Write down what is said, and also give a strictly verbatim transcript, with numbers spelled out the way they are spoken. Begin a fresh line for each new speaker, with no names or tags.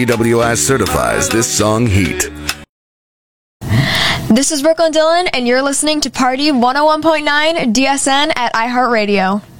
T W I certifies this song heat.
This is Brooklyn Dillon, and you're listening to Party one oh one point nine D S N at iHeartRadio.